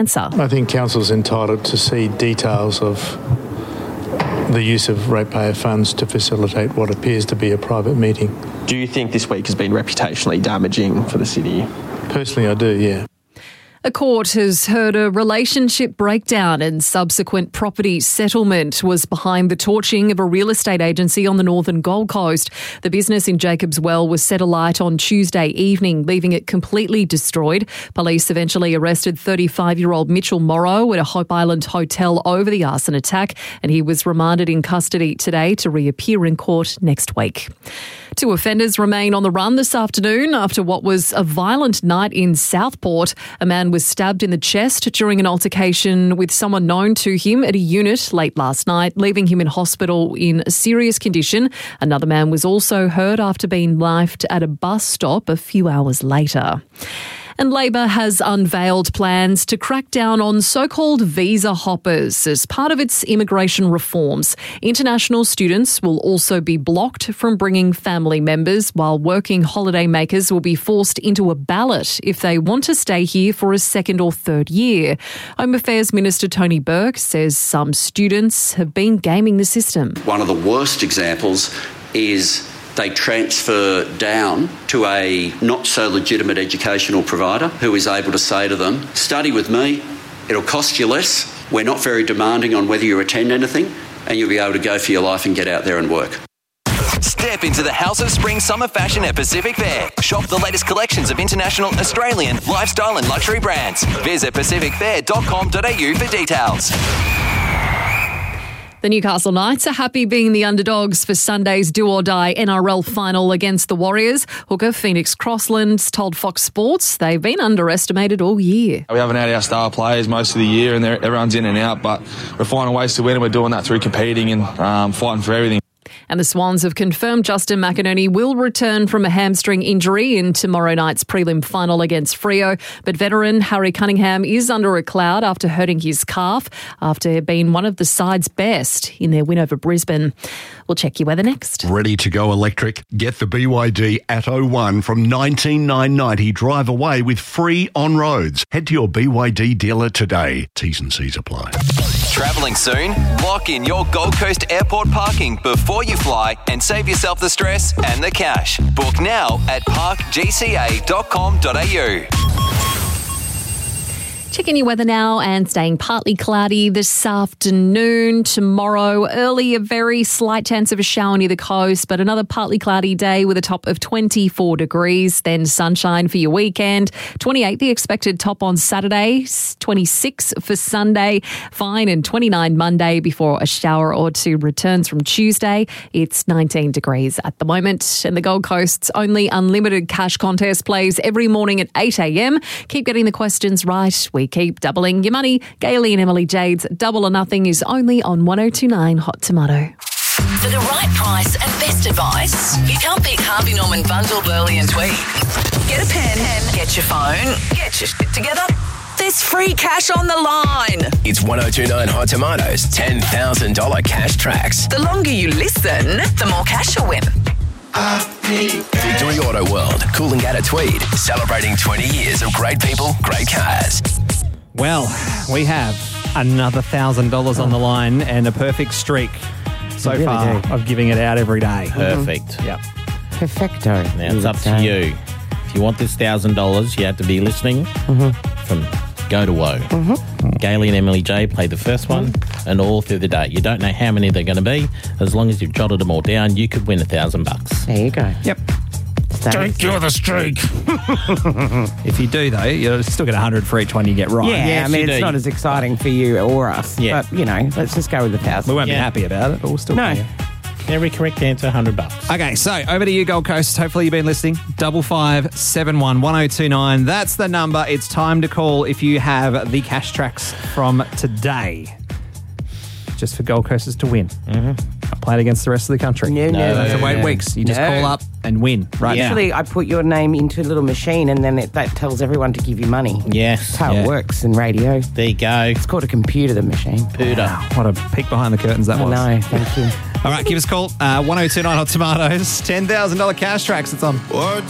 answer. I think council's entitled to see details of the use of ratepayer funds to facilitate what appears to be a private meeting. Do you think this week has been reputationally damaging for the city? Personally, I do, yeah. A court has heard a relationship breakdown and subsequent property settlement was behind the torching of a real estate agency on the northern Gold Coast. The business in Jacobs Well was set alight on Tuesday evening, leaving it completely destroyed. Police eventually arrested 35-year-old Mitchell Morrow at a Hope Island hotel over the arson attack, and he was remanded in custody today to reappear in court next week. 2 offenders remain on the run this afternoon after what was a violent night in Southport. A man was stabbed in the chest during an altercation with someone known to him at a unit late last night, leaving him in hospital in a serious condition. Another man was also hurt after being knifed at a bus stop a few hours later. And Labor has unveiled plans to crack down on so-called visa hoppers as part of its immigration reforms. International students will also be blocked from bringing family members, while working holiday makers will be forced into a ballot if they want to stay here for a second or third year. Home Affairs Minister Tony Burke says some students have been gaming the system. One of the worst examples is they transfer down to a not-so-legitimate educational provider who is able to say to them, study with me, it'll cost you less, we're not very demanding on whether you attend anything, and you'll be able to go for your life and get out there and work. Step into the House of Spring summer fashion at Pacific Fair. Shop the latest collections of international, Australian, lifestyle and luxury brands. Visit pacificfair.com.au for details. The Newcastle Knights are happy being the underdogs for Sunday's do-or-die NRL final against the Warriors. Hooker Phoenix Crosslands told Fox Sports they've been underestimated all year. We haven't had our star players most of the year and everyone's in and out, but we're finding ways to win and we're doing that through competing and fighting for everything. And the Swans have confirmed Justin McInerney will return from a hamstring injury in tomorrow night's prelim final against Freo. But veteran Harry Cunningham is under a cloud after hurting his calf after being one of the side's best in their win over Brisbane. We'll check your weather next. Ready to go electric? Get the BYD Atto 1 from $19,990. Drive away with free on-roads. Head to your BYD dealer today. T's and C's apply. Travelling soon? Lock in your Gold Coast airport parking before you fly and save yourself the stress and the cash. Book now at parkgca.com.au. Checking your weather now and staying partly cloudy this afternoon. Tomorrow, early, a very slight chance of a shower near the coast, but another partly cloudy day with a top of 24 degrees. Then sunshine for your weekend. 28, the expected top on Saturday. 26 for Sunday. Fine, and 29 Monday before a shower or two returns from Tuesday. It's 19 degrees at the moment. And the Gold Coast's only unlimited cash contest plays every morning at 8 a.m. Keep getting the questions right. We keep doubling your money. Gailey and Emily Jade's Double or Nothing is only on 102.9 Hot Tomato. For the right price and best advice, you can't beat Harvey Norman Bundle, Burley and Tweed. Get a pen, get your phone, get your shit together. There's free cash on the line. It's 102.9 Hot Tomatoes' $10,000 cash tracks. The longer you listen, the more cash you'll win. Victory Auto World, Coolangatta Tweed, celebrating 20 years of great people, great cars. Well, we have another $1,000 on the line and a perfect streak so really far of giving it out every day. Perfect. Yep. Perfecto. Now it's up to you. If you want this $1,000, you have to be listening from go to woe. Gailey and Emily J play the first one and all through the day. You don't know how many they're going to be. As long as you've jotted them all down, you could win $1,000. There you go. Yep. Take you the streak. If you do, though, you'll still get 100 for each one you get right. Yeah, Yes, I mean, you it's do. not as exciting for you or us. Yeah. But, you know, let's just go with 1,000. We won't be happy about it, but we'll still No. pay you. Every correct answer, $100. Okay, so over to you, Gold Coast. Hopefully you've been listening. 5571 1029. That's the number. It's time to call if you have the cash tracks from today. Just for Gold Coasters to win. Not play it against the rest of the country. No. You don't have to wait weeks. You just call up and win right now. Actually, I put your name into a little machine and then that tells everyone to give you money. Yes. That's how it works in radio. There you go. It's called a computer, the machine. Pooter. What a peek behind the curtains that was. I know, thank you. All right, give us a call. 1029 Hot Tomatoes. $10,000 cash tracks. It's on.